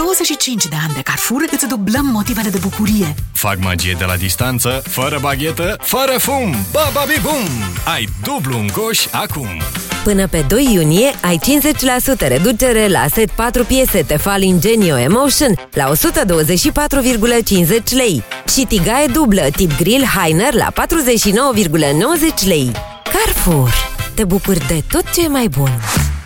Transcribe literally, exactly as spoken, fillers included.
douăzeci și cinci de ani de Carrefour îți dublăm motivele de bucurie. Fac magie de la distanță, fără baghetă, fără fum. Ba-ba-bi-bum! Ai dublu în coș acum. Până pe doi iunie ai cincizeci la sută reducere la set patru piese Tefal Ingenio Emotion la o sută douăzeci și patru virgulă cincizeci lei și tigaie dublă tip grill Heiner la patruzeci și nouă virgulă nouăzeci lei. Carrefour. Te bucuri de tot ce e mai bun.